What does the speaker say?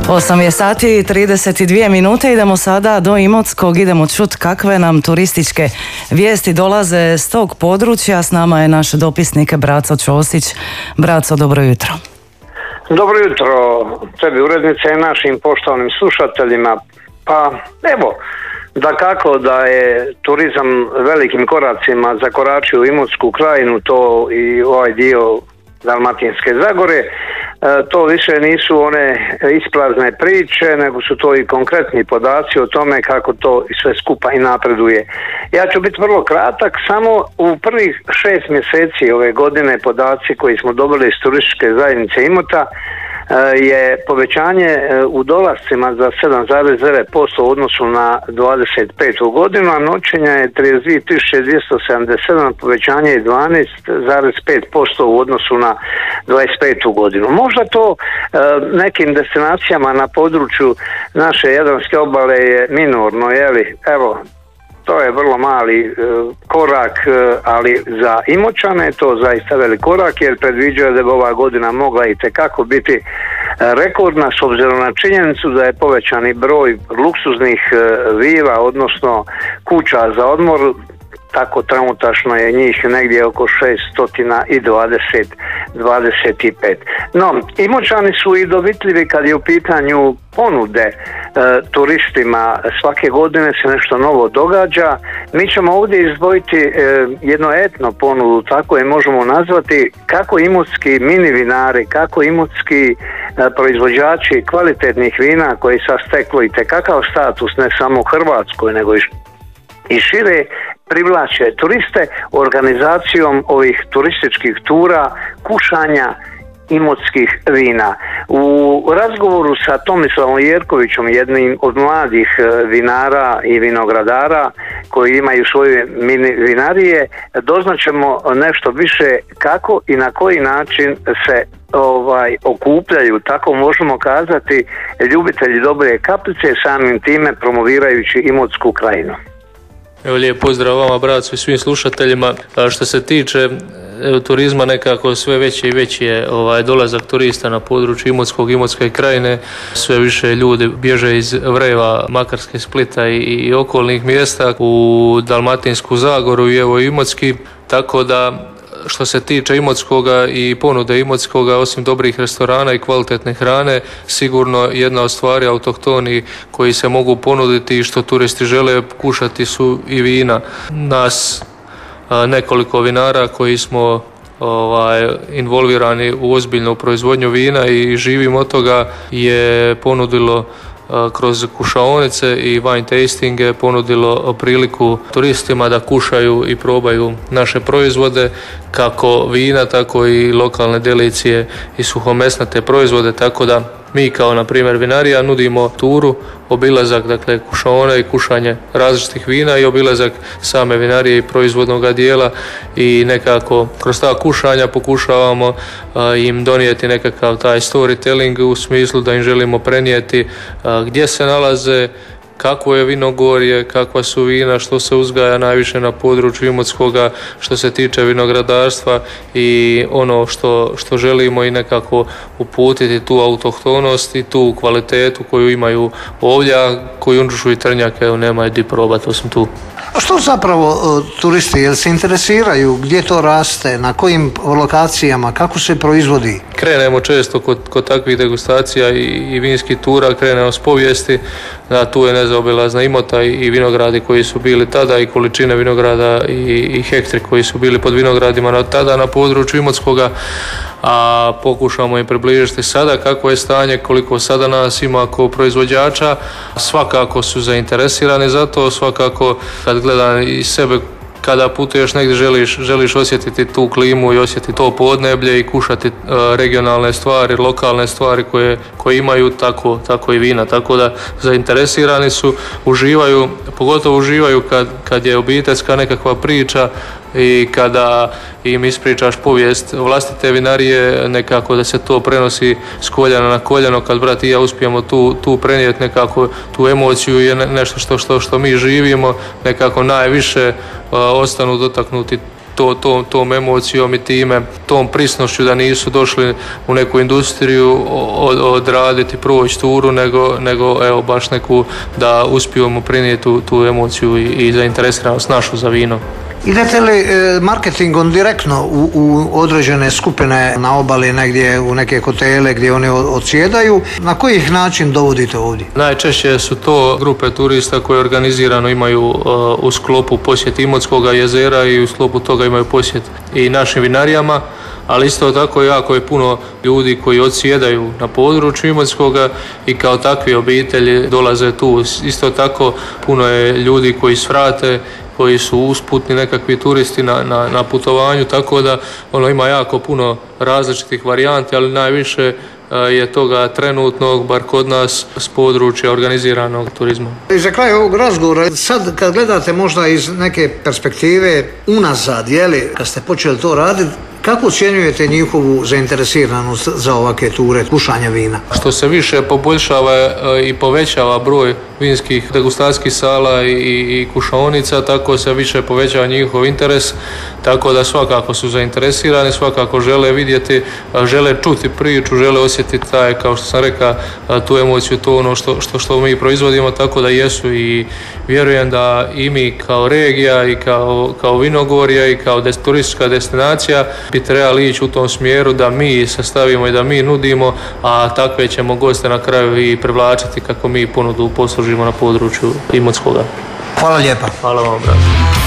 8 je sati i 32 minute, idemo sada do Imotskog, idemo čuti kakve nam turističke vijesti dolaze s tog područja. S nama je naš dopisnik Braco Ćosić. Braco, dobro jutro. Dobro jutro tebi urednice i našim poštovanim slušateljima. Pa evo, dakako da je turizam velikim koracima zakoračio u Imotsku krajinu, to i ovaj dio Dalmatinske Zagore. To više nisu one isprazne priče, nego su to i konkretni podaci o tome kako to sve skupa i napreduje. Ja ću biti vrlo kratak, samo u prvih 6 mjeseci ove godine podaci koji smo dobili iz turističke zajednice Imota je povećanje u dolascima za 7,9% u odnosu na 25. godinu, a noćenja je 32.277, povećanje je 12,5% u odnosu na 25. godinu. Možda to nekim destinacijama na području naše Jadranske obale je minorno, jeli? Evo, to je vrlo mali korak, ali za Imoćane je to zaista velik korak, jer predviđaju da bi ova godina mogla itekako biti rekordna s obzirom na činjenicu da je povećani broj luksuznih vila, odnosno kuća za odmor. Tako trenutačno je njih negdje oko 625. No, Imoćani su i dovitljivi kad je u pitanju ponude turistima. Svake godine se nešto novo događa. Mi ćemo ovdje izdvojiti jedno etno ponudu, tako je možemo nazvati, kako imotski mini vinari, kako imotski proizvođači kvalitetnih vina koji sa steklo i tekakav status ne samo u Hrvatskoj nego i šire, privlače turiste organizacijom ovih turističkih tura, kušanja imotskih vina. U razgovoru sa Tomislavom Jerkovićem, jednim od mladih vinara i vinogradara koji imaju svoje mini vinarije, doznaćemo nešto više kako i na koji način se okupljaju, tako možemo kazati, ljubitelji dobre kapljice, samim time promovirajući Imotsku krajinu. Evo, lijep pozdrav vama, braco, i svim slušateljima. Što se tiče turizma, nekako sve veći i veći je dolazak turista na području Imotske krajine. Sve više ljudi bježe iz Vreva, Makarske, Splita i okolnih mjesta u Dalmatinsku Zagoru i evo Imotski, tako da što se tiče Imotskoga i ponude Imotskoga, osim dobrih restorana i kvalitetne hrane, sigurno jedna od stvari autohtoni koji se mogu ponuditi i što turisti žele kušati su i vina. Nas nekoliko vinara koji smo involvirani u ozbiljnu proizvodnju vina i živimo od toga je ponudilo kroz kušaonice i wine tastinge ponudilo priliku turistima da kušaju i probaju naše proizvode, kako vina, tako i lokalne delicije i suhomesnate proizvode, tako da mi kao na primjer vinarija nudimo turu, obilazak, dakle kušaone i kušanje različitih vina i obilazak same vinarije i proizvodnog dijela i nekako kroz ta kušanja pokušavamo im donijeti nekakav taj storytelling u smislu da im želimo prenijeti gdje se nalaze, kakvo je vinogorje, kakva su vina, što se uzgaja najviše na području Imotskoga što se tiče vinogradarstva i ono što želimo i nekako uputiti tu autohtonost i tu kvalitetu koju imaju ovdje, a koju Unđušu i Trnjak nemaju di probati osim tu. A što zapravo turisti, jel se interesiraju gdje to raste, na kojim lokacijama, kako se proizvodi? Krenemo često kod takvih degustacija i vinskih tura, krenemo s povijesti, da tu je nezaobilazna Imota i vinogradi koji su bili tada i količine vinograda i hektari koji su bili pod vinogradima tada na području Imotskoga, a pokušamo im približiti sada kako je stanje, koliko sada nas ima kao proizvođača. Svakako su zainteresirani za to, svakako kad gledam i sebe, kada putuješ negdje želiš osjetiti tu klimu i osjetiti to podneblje i kušati regionalne stvari, lokalne stvari koje imaju, tako i vina. Tako da zainteresirani su, uživaju, pogotovo uživaju kad je obiteljska nekakva priča i kada im ispričaš povijest vlastite vinarije, nekako da se to prenosi s koljena na koljeno, kad brat i ja uspijemo tu prenijeti nekako tu emociju je nešto što mi živimo, nekako najviše ostanu dotaknuti tom emocijom i time, tom prisnošću da nisu došli u neku industriju odraditi, proći turu, nego evo baš neku da uspijemo prinijeti tu emociju i zainteresiranost našu za vino. Idete li marketingom direktno u određene skupine na obali, negdje u neke hotele gdje oni odsjedaju? Na koji ih način dovodite ovdje? Najčešće su to grupe turista koje organizirano imaju u sklopu posjet Imotskoga jezera i u sklopu toga imaju posjet i našim vinarijama, ali isto tako jako je puno ljudi koji odsjedaju na području Imotskoga i kao takvi obitelji dolaze tu. Isto tako puno je ljudi koji svrate, koji su usputni nekakvi turisti na putovanju, tako da ima jako puno različitih varijanti, ali najviše je toga trenutnog, bar kod nas, s područja organiziranog turizma. I za kraj ovog razgovora, sad kad gledate možda iz neke perspektive unazad, kad ste počeli to raditi, kako ocjenjujete njihovu zainteresiranost za ovakve ture, kušanja vina? Što se više poboljšava i povećava broj vinskih degustacijskih sala i kušaonica, tako se više povećava njihov interes, tako da svakako su zainteresirani, svakako žele vidjeti, žele čuti priču, žele osjetiti taj, kao što sam rekao, tu emociju, to ono što mi proizvodimo, tako da jesu i vjerujem da i mi kao regija i kao vinogorja i kao turistička destinacija bi trebali ići u tom smjeru da mi sastavimo i da mi nudimo, a takve ćemo goste na kraju i privlačiti kako mi ponudu poslužimo na području Imotskoga. Hvala lijepa. Hvala vam, brate.